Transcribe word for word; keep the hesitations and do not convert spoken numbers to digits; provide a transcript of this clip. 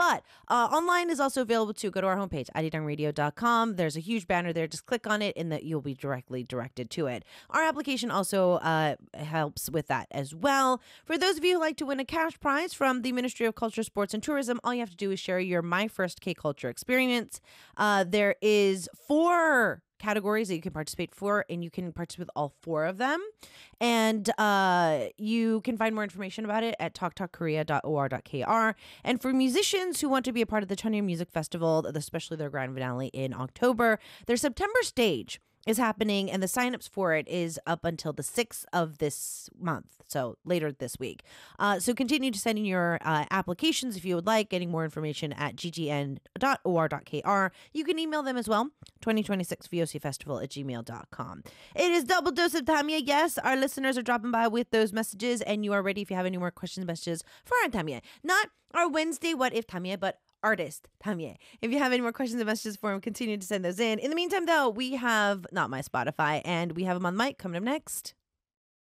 But uh, online is also available too. Go to our homepage, arirang radio dot com. There's a huge banner there. Just click on it and that you'll be directly directed to it. Our application also uh, helps with that as well. For those of you who like to win a cash prize from the Ministry of Culture, Sports, and Tourism, all you have to do is share your My First K-Culture experience. Uh, there is four categories that you can participate for, and you can participate with all four of them. And uh, you can find more information about it at talk talk korea dot o r dot k r. And for musicians who want to be a part of the Chania Music Festival, especially their grand finale in October, their September stage is happening, and the signups for it is up until the sixth of this month, so later this week. Uh, so continue to send in your uh, applications if you would like. Getting more information at g g n dot o r dot k r. You can email them as well, twenty twenty-six V O C Festival at gmail dot com. It is Double Dose of Tamia. Yes, our listeners are dropping by with those messages, and you are ready if you have any more questions, messages for our Tamia. Not our Wednesday What If Tamia, but artist Tamie. If you have any more questions and messages for him, continue to send those in. In the meantime, though, we have not my Spotify, and we have him on mic coming up next.